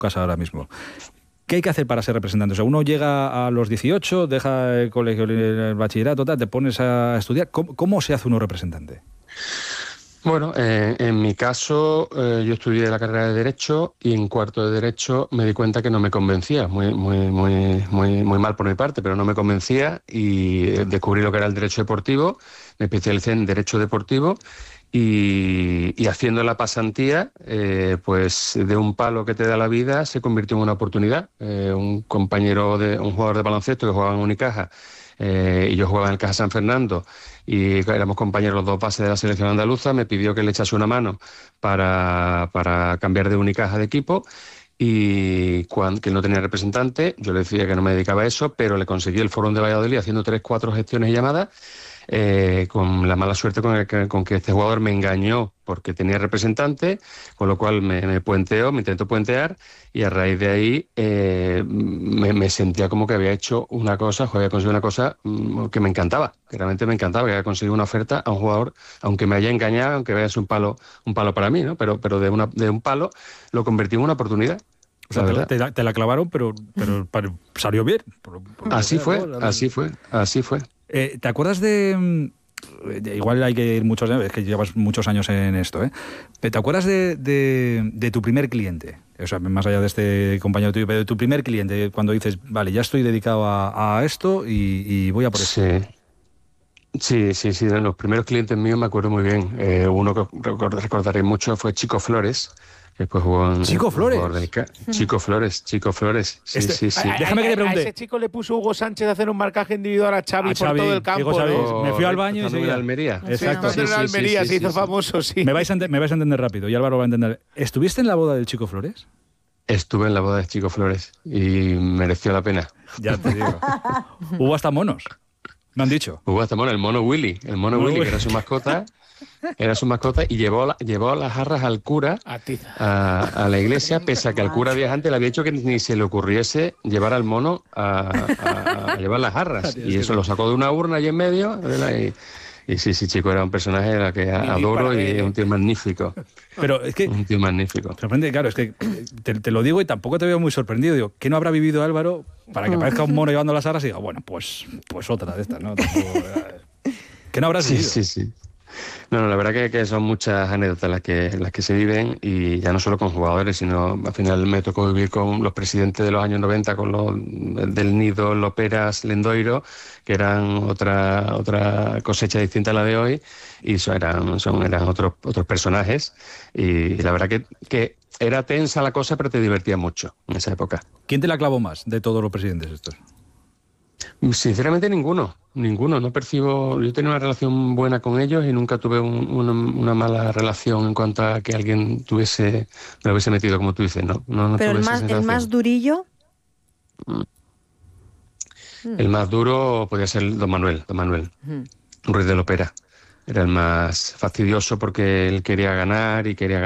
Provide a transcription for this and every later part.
casa ahora mismo. ¿Qué hay que hacer para ser representante? O sea, uno llega a los 18, deja el colegio, el bachillerato, te pones a estudiar. ¿Cómo se hace uno representante? Bueno, en mi caso, yo estudié la carrera de Derecho y en cuarto de Derecho me di cuenta que no me convencía, muy mal por mi parte, pero no me convencía y descubrí lo que era el Derecho Deportivo, me especialicé en Derecho Deportivo y haciendo la pasantía, pues de un palo que te da la vida se convirtió en una oportunidad. Un jugador de baloncesto que jugaba en Unicaja, y yo jugaba en el Caja San Fernando y éramos compañeros los dos bases de la selección andaluza, me pidió que le echase una mano para cambiar de Unicaja de equipo y que él no tenía representante, yo le decía que no me dedicaba a eso, pero le conseguí el Fórum de Valladolid haciendo 3-4 gestiones y llamadas, con la mala suerte con que este jugador me engañó porque tenía representante, con lo cual me intentó puentear y a raíz de ahí me sentía como que había hecho una cosa, había conseguido una cosa que me encantaba, que realmente me encantaba, que había conseguido una oferta a un jugador, aunque me haya engañado, aunque vaya a ser un palo para mí, ¿no? Pero de un palo lo convertí en una oportunidad. O sea, te la clavaron, pero salió bien. Así fue. ¿Te acuerdas de igual hay que ir muchos años, es que llevas muchos años en esto, ¿eh? ¿Te acuerdas de tu primer cliente? O sea, más allá de este compañero tuyo, pero de tu primer cliente, cuando dices, vale, ya estoy dedicado a esto y voy a por eso. Sí, de los primeros clientes míos me acuerdo muy bien. Uno que recordaré mucho fue Chico Flores, que después jugó en... ¿Chico Flores? Chico Flores, sí. Déjame que le pregunte. A ese chico le puso Hugo Sánchez a hacer un marcaje individual a Xavi por todo el campo, ¿no? Me fui al baño y seguí. En Almería. Exacto. En Almería se hizo famoso, sí. Me vais a entender rápido y Álvaro va a entender. ¿Estuviste en la boda del Chico Flores? Estuve en la boda de Chico Flores y mereció la pena. Ya te digo. Hubo hasta monos. Me han dicho. Hubo hasta mono, el mono Willy, que era su mascota. Y llevó las jarras al cura a la iglesia, pese a que al cura viajante le había dicho que ni se le ocurriese llevar al mono a llevar las jarras. Y eso lo sacó de una urna allí en medio. Y sí, Chico era un personaje a la que adoro y es un tío magnífico. Pero es que... Un tío magnífico. Sorprende, claro, es que te lo digo y tampoco te veo muy sorprendido. Digo, ¿qué no habrá vivido Álvaro para que parezca un mono llevando las aras y diga, bueno, pues otra de estas, ¿no? ¿Qué no habrás vivido? Sí. No, la verdad que son muchas anécdotas las que se viven y ya no solo con jugadores, sino al final me tocó vivir con los presidentes de los años 90, con los del Nido, Loperas, Lendoiro, que eran otra cosecha distinta a la de hoy y eran otros personajes y la verdad que era tensa la cosa, pero te divertía mucho en esa época. ¿Quién te la clavó más de todos los presidentes estos? Sinceramente ninguno, no percibo. Yo tenía una relación buena con ellos y nunca tuve una mala relación en cuanto a que alguien me lo hubiese metido, como tú dices, no. Pero el más durillo. El más duro podía ser Don Manuel, Ruiz de Lopera. Era el más fastidioso porque él quería ganar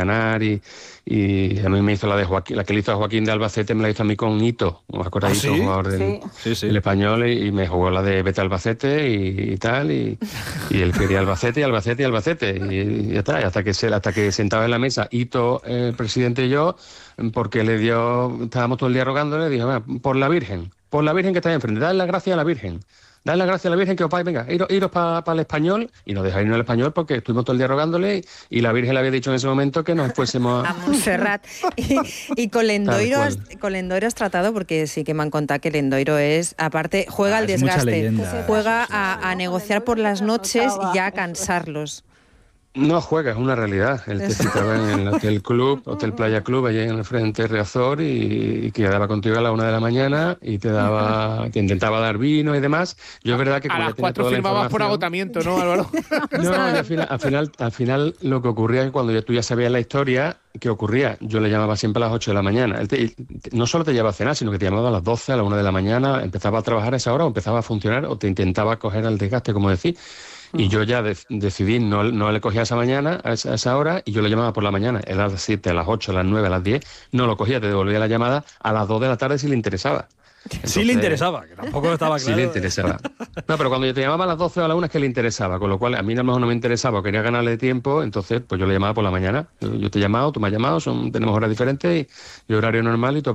y a mí me hizo la de Joaquín, la que le hizo a Joaquín de Albacete, me la hizo a mí con Hito, ¿os acordáis? ¿Sí? Un jugador del Español y me jugó la de Vete Albacete y tal y él quería Albacete y ya está, hasta que sentaba en la mesa Hito, el presidente y yo, porque estábamos todo el día rogándole, dijo, por la Virgen que está ahí enfrente, dale las gracias a la Virgen. Dale las gracias a la Virgen que os vais, venga, iros para el Español y nos dejáis irnos al Español porque estuvimos todo el día rogándole y la Virgen le había dicho en ese momento que nos fuésemos a Montserrat. Y con Lendoiro has tratado, porque sí que me han contado que Lendoiro es, aparte, juega al desgaste, juega a negociar por las noches y a cansarlos. No juega, es una realidad. Él te citaba en el Hotel Playa Club, allí en el frente de Riazor, y quedaba contigo a la 1 de la mañana y te intentaba dar vino y demás. Yo es verdad que a las 4 firmabas por agotamiento, ¿no, Álvaro? No, y al final lo que ocurría es que cuando tú ya sabías la historia, ¿qué ocurría? Yo le llamaba siempre a las 8 de la mañana. Él no solo te llevaba a cenar, sino que te llamaba a las 12, a la 1 de la mañana, empezaba a trabajar a esa hora o empezaba a funcionar o te intentaba coger al desgaste, como decís. Y yo ya decidí, no le cogía esa mañana, a esa hora, y yo le llamaba por la mañana, a las 7, a las 8, a las 9, a las 10, no lo cogía, te devolvía la llamada a las 2 de la tarde si le interesaba. Entonces, sí le interesaba, que tampoco estaba claro. Sí le interesaba. No, pero cuando yo te llamaba a las 12 o a la 1 es que le interesaba, con lo cual a mí a lo mejor no me interesaba, quería ganarle tiempo, entonces pues yo le llamaba por la mañana. Yo te he llamado, tú me has llamado, tenemos horas diferentes y horario normal y tú